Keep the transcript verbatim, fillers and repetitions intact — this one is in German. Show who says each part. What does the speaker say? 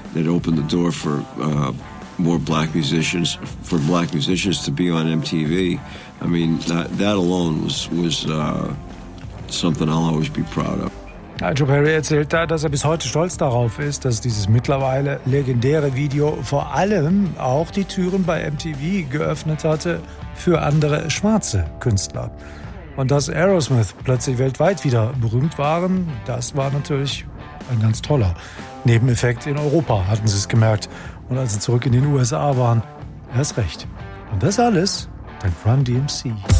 Speaker 1: that opened the door for uh, more black musicians, for black musicians to be on M T V. I mean, that, that alone was, was uh, something I'll always be proud of.
Speaker 2: Joe Perry erzählt da, dass er bis heute stolz darauf ist, dass dieses mittlerweile legendäre Video vor allem auch die Türen bei M T V geöffnet hatte für andere schwarze Künstler. Und dass Aerosmith plötzlich weltweit wieder berühmt waren, das war natürlich ein ganz toller Nebeneffekt. In Europa hatten sie es gemerkt. Und als sie zurück in den U S A waren, erst recht. Und das alles dank Run D M C.